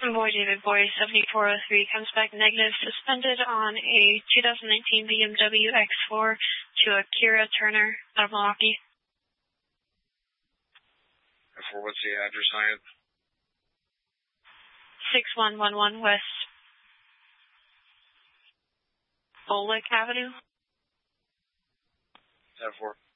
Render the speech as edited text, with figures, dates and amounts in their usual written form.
Boy David Boy 7403 comes back negative, suspended on a 2019 BMW X4 to Akira Turner out of Milwaukee. X4, what's the address on it? 6111 West Bolick Avenue. 10-4.